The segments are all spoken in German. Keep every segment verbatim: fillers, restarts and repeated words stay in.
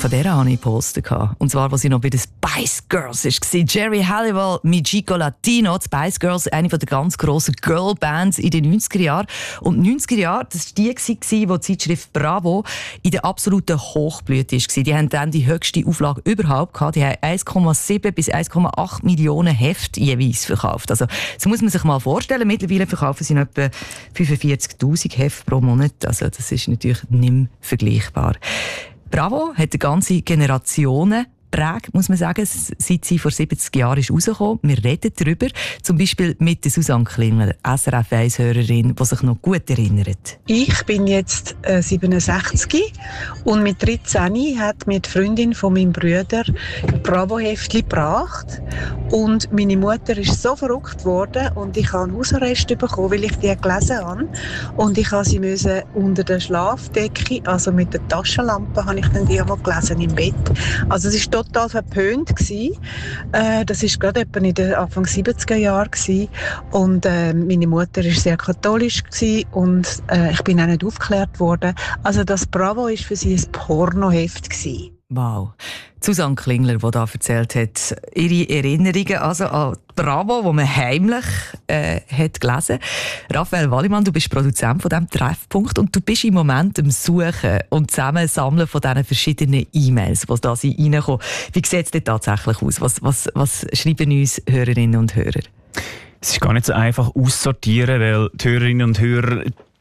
Von der hatte ich Poster gehabt. Und zwar, als sie noch bei den Spice Girls war. Jerry Halliwell, Mi Chico Latino. Die Spice Girls, eine der ganz grossen Girlbands in den neunziger Jahren. Und die neunziger Jahre, das war die, wo die Zeitschrift Bravo in der absoluten Hochblüte war. Die haben dann die höchste Auflage überhaupt gehabt. Die haben eins Komma sieben bis eins Komma acht Millionen Hefte jeweils verkauft. Also, das muss man sich mal vorstellen. Mittlerweile verkaufen sie etwa fünfundvierzigtausend Hefte pro Monat. Also, das ist natürlich nicht mehr vergleichbar. Bravo hat eine ganze Generationen prägt, muss man sagen, seit sie vor siebzig Jahren ist rausgekommen. Wir reden darüber, zum Beispiel mit der Susanne Klingler, S R F eins Hörerin, die sich noch gut erinnert. Ich bin jetzt äh, siebenundsechzig und mit dreizehn hat mir die Freundin von meinem Bruder Bravo-Heftli gebracht und meine Mutter ist so verrückt worden und ich habe einen Hausarrest bekommen, weil ich die gelesen habe und ich habe sie müssen unter der Schlafdecke, also mit der Taschenlampe, habe ich dann die einmal gelesen im Bett. Also es ist total verpönt gsi. Äh, das ist gerade etwa in den Anfang siebziger Jahren gsi. Und äh, meine Mutter ist sehr katholisch gsi und äh, ich bin auch nicht aufgeklärt worden. Also das Bravo ist für sie ein Pornoheft gsi. Wow. Susanne Klingler, die da erzählt hat, ihre Erinnerungen also an Bravo, die man heimlich äh, hat gelesen. Raphael Wallimann, du bist Produzent von diesem Treffpunkt und du bist im Moment am Suchen und Zusammensammeln von diesen verschiedenen E-Mails, die da reinkommen. Wie sieht es denn tatsächlich aus? Was, was, was schreiben uns Hörerinnen und Hörer? Es ist gar nicht so einfach aussortieren, weil die Hörerinnen und Hörer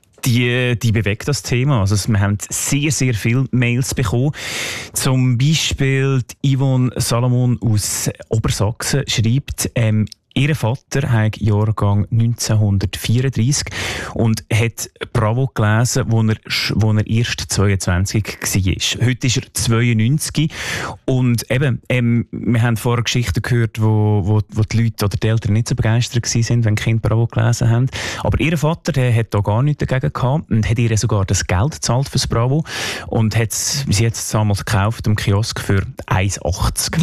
Die, die bewegt das Thema. Also wir haben sehr, sehr viele Mails bekommen. Zum Beispiel die Yvonne Salomon aus Obersachsen schreibt, ähm, ihr Vater hat Jahrgang neunzehnhundertvierunddreissig und hat Bravo gelesen, wo er, wo er erst zweiundzwanzig war. Heute ist er zweiundneunzig und eben, ähm, wir haben vorher Geschichten gehört, wo, wo, wo die Leute oder die Eltern nicht so begeistert waren, wenn die Kinder Bravo gelesen haben. Aber ihr Vater, der hat da gar nichts dagegen gehabt und hat ihr sogar das Geld gezahlt fürs Bravo und hat sie hat es damals gekauft im Kiosk für eins achtzig.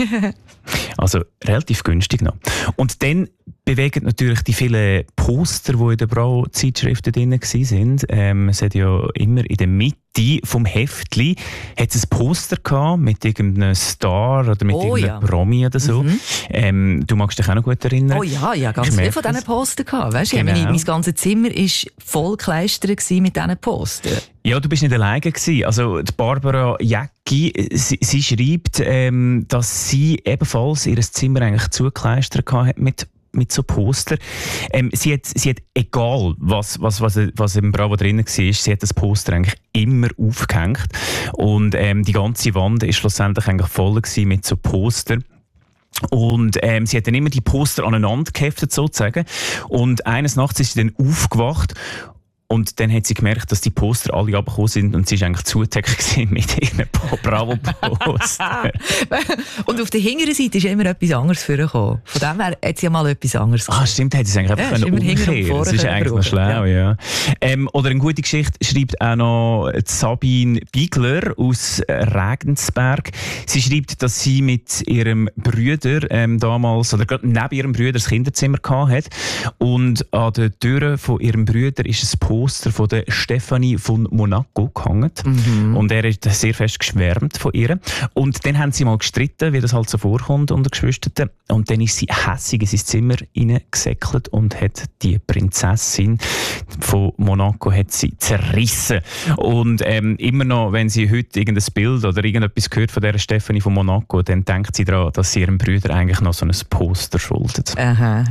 Also relativ günstig noch. Und dann bewegen natürlich die vielen Poster, die in den Bravo-Zeitschriften drin waren. Ähm, es hat ja immer in der Mitte vom Heftli hat es ein Poster gehabt mit irgendeinem Star oder mit oh, irgendeinem ja. Promi oder so. Mhm. Ähm, du magst dich auch noch gut erinnern. Oh ja, ja, ganz viele von diesen Postern gehabt. Weißt, genau. meine, mein ganzes Zimmer war voll gekleistert mit diesen Postern. Ja, du bist nicht alleine gewesen. Also die Barbara Jäcki, sie, sie schreibt, ähm, dass sie ebenfalls ihr Zimmer eigentlich zugekleistert hat mit mit so Poster. Ähm, sie, hat, sie hat, egal was, was, was, was im Bravo drin war, sie hat das Poster eigentlich immer aufgehängt. Und ähm, die ganze Wand war schlussendlich eigentlich voll gewesen mit so Poster. Und ähm, sie hat dann immer die Poster aneinander geheftet, sozusagen. Und eines Nachts ist sie dann aufgewacht. Und dann hat sie gemerkt, dass die Poster alle abgekommen sind und sie war eigentlich zugedeckt mit ihren Bravo-Poster. Und auf der hinteren Seite ist immer etwas anderes vorgekommen. Von dem her hat sie ja mal etwas anderes gemacht. Ah, stimmt, hätte sie eigentlich einfach ja, umkehren. Das ist eigentlich noch schlau, ja. ja. Ähm, oder eine gute Geschichte schreibt auch noch Sabine Bigler aus Regensberg. Sie schreibt, dass sie mit ihrem Bruder ähm, damals, oder gerade neben ihrem Bruder das Kinderzimmer hatte. Und an der Tür von ihrem Bruder ist ein Poster von der Stefanie von Monaco gehangen. Mhm. Und er hat sehr fest geschwärmt von ihr. Und dann haben sie mal gestritten, wie das halt so vorkommt unter Geschwistern. Und dann ist sie hässig in sein Zimmer hineingesäckelt und hat die Prinzessin von Monaco hat sie zerrissen. Und ähm, immer noch, wenn sie heute irgendein Bild oder irgendetwas hört von dieser Stefanie von Monaco, dann denkt sie daran, dass sie ihrem Bruder eigentlich noch so ein Poster schuldet. Aha.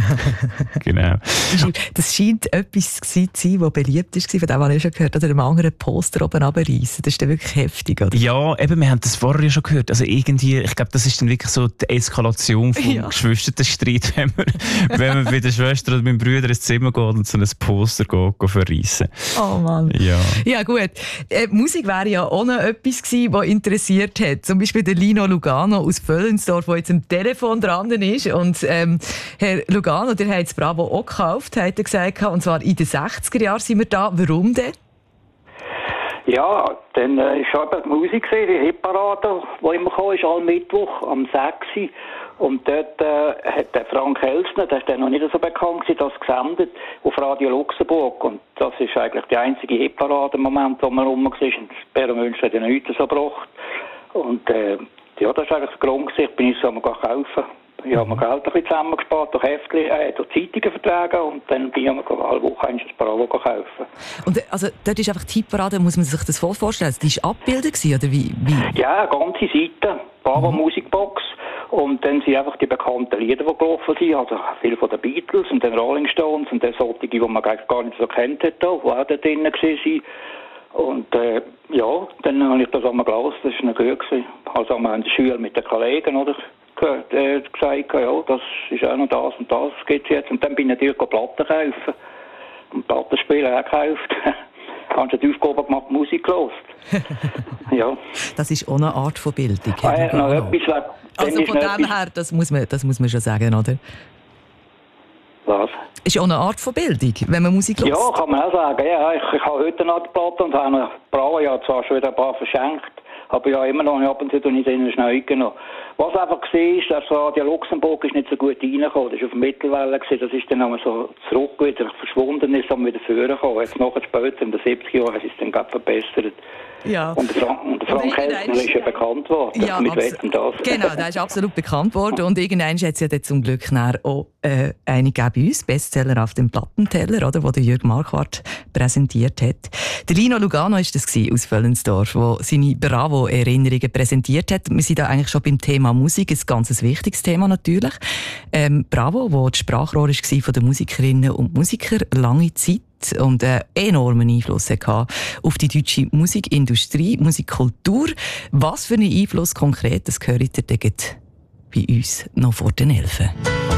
Genau. Das scheint etwas zu sein, was beliebt war, von dem habe ich schon gehört, oder einem anderen Poster oben runterreissen. Das ist dann wirklich heftig, oder? Ja, eben, wir haben das vorher ja schon gehört. Also irgendwie, ich glaube, das ist dann wirklich so die Eskalation vom ja. Geschwisterstreit, wenn man, wenn man bei der Schwester oder mit dem Bruder ins Zimmer geht und so ein Poster geht, geht verreissen. Oh Mann. Ja, ja gut. Äh, Musik wäre ja auch noch etwas gewesen, was interessiert hat. Zum Beispiel der Lino Lugano aus Völlensdorf, der jetzt am Telefon dran ist. Und ähm, Herr Lugano, der hat das Bravo auch gekauft, hat er gesagt, und zwar in den sechziger Jahren sind wir da. Warum denn? Ja, dann war äh, eben die Musik, die Hitparade, die immer kam, ist all Mittwoch am sechs. Und dort äh, hat der Frank Elsner, der ist dann noch nicht so bekannt gewesen, das gesendet auf Radio Luxemburg. Und das ist eigentlich die einzige Hitparade im Moment, wo man rum war. Und Bären Münster hat ja nichts so gebracht. Und äh, ja, das war eigentlich der Grund, ich bin jetzt einmal kaufen. Ich habe mir Geld ein bisschen zusammengespart, durch Heftchen, äh, durch Zeitungen vertragen und dann bin ich alle Woche ein Bravo kaufen. Und also, dort ist einfach die Hitparade, muss man sich das voll vorstellen, die war abgebildet oder wie, wie? Ja, eine ganze Seite, Bravo mhm. Musikbox und dann sind einfach die bekannten Lieder, die gelaufen sind, also viele von den Beatles und den Rolling Stones und dann solche, die man gar nicht so kennt hat, die auch da drin waren. Und äh, ja, dann habe ich das einmal gelesen, das war eine gut. Also haben wir in der Schule mit den Kollegen, oder? Äh, gesagt, ja, das ist auch noch das und das gibt es jetzt. Und dann bin ich natürlich Platten kaufen. Und Plattenspieler auch gekauft. Habe schon die Aufgabe gemacht, Musik gehört. Ja. Das ist auch eine Art von Bildung. Äh, noch etwas, also von dem etwas... her, das muss, man, das muss man schon sagen, oder? Was? Ist auch eine Art von Bildung, wenn man Musik hört. Ja, kann man auch sagen. Ja, ich, ich habe heute noch die Platte und habe Bravo ja zwar schon wieder ein paar verschenkt. Aber ja, immer noch ab und zu tue ich den schnell genommen. Was einfach war, ist, dass Radio Luxemburg ist nicht so gut reingekommen. Das war auf der Mittelwelle, das ist dann einmal so zurück wieder verschwunden, ist dann wieder vorgekommen. Jetzt nachher später, in den siebziger Jahren, ist es dann gerade verbessert. Ja. Und der Frank, und der Frank Helsner ist ja bekannt worden. Ja, mit Wetten das. Genau, der ist absolut bekannt worden. Und irgendwann hat es ja dann zum Glück auch äh, eine gegeben bei uns, Bestseller auf dem Plattenteller, oder, wo der Jürg Marquardt präsentiert hat. Der Lino Lugano war das aus Völlensdorf, der seine Bravo-Erinnerungen präsentiert hat. Wir sind da eigentlich schon beim Thema Musik, ein ganz wichtiges Thema natürlich. Ähm, Bravo, wo das Sprachrohr war von den Musikerinnen und Musikern lange Zeit und einen enormen Einfluss hatte auf die deutsche Musikindustrie, Musikkultur. Was für einen Einfluss konkret, das gehört ihr bei uns noch vor den Elfen.